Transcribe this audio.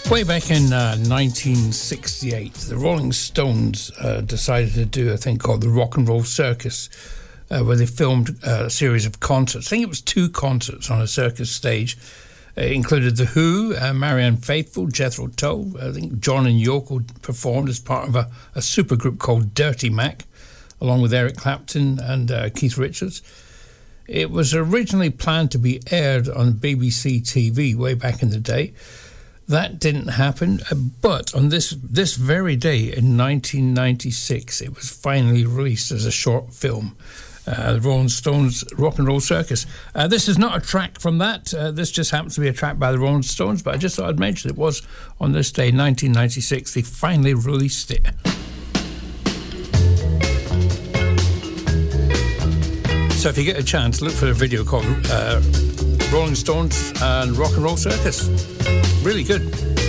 Way back in 1968, the Rolling Stones decided to do a thing called the Rock and Roll Circus, where they filmed a series of concerts. I think it was 2 concerts on a circus stage. It included The Who, Marianne Faithfull, Jethro Tull. I think John and Yoko performed as part of a supergroup called Dirty Mac, along with Eric Clapton and Keith Richards. It was originally planned to be aired on BBC TV way back in the day. That didn't happen, but on this very day in 1996, it was finally released as a short film, the Rolling Stones Rock and Roll Circus. This is not a track from that. This just happens to be a track by the Rolling Stones, but I just thought I'd mention it was on this day, 1996, they finally released it. So if you get a chance, look for a video called Rolling Stones and Rock and Roll Circus. Really good.